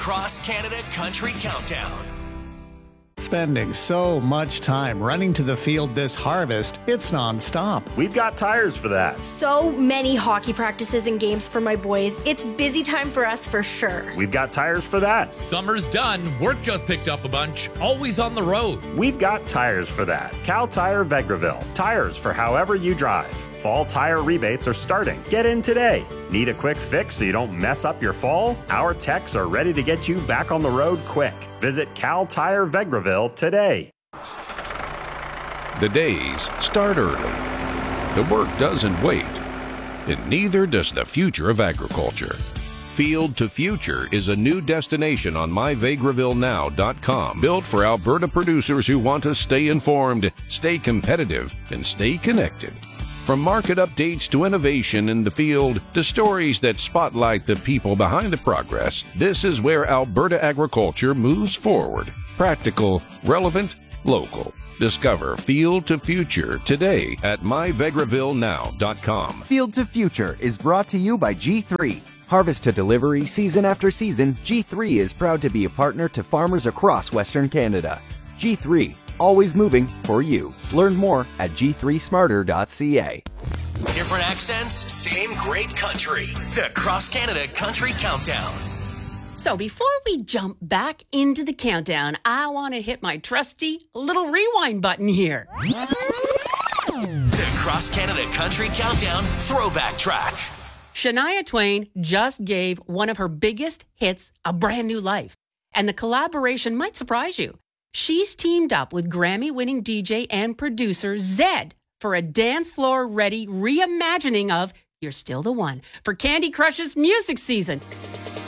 Cross Canada Country Countdown. Spending so much time running to the field this harvest, it's nonstop. We've got tires for that. So many hockey practices and games for my boys. It's busy time for us for sure. We've got tires for that. Summer's done. Work just picked up a bunch. Always on the road. We've got tires for that. Cal Tire Vegreville. Tires for however you drive. Fall tire rebates are starting. Get in today. Need a quick fix so you don't mess up your fall? Our techs are ready to get you back on the road quick. Visit Cal Tire Vegreville today. The days start early. The work doesn't wait. And neither does the future of agriculture. Field to Future is a new destination on myvegrevillenow.com, built for Alberta producers who want to stay informed, stay competitive, and stay connected. From market updates to innovation in the field to stories that spotlight the people behind the progress, this is where Alberta agriculture moves forward. Practical, relevant, local. Discover Field to Future today at myvegrevillenow.com. Field to Future is brought to you by G3. Harvest to delivery, season after season, G3 is proud to be a partner to farmers across Western Canada. G3, always moving for you. Learn more at g3smarter.ca. Different accents, same great country. The Cross Canada Country Countdown. So before we jump back into the countdown, I want to hit my trusty little rewind button here. The Cross Canada Country Countdown throwback track. Shania Twain just gave one of her biggest hits a brand new life. And the collaboration might surprise you. She's teamed up with Grammy-winning DJ and producer Zedd for a dance floor-ready reimagining of You're Still the One for Candy Crush's music season.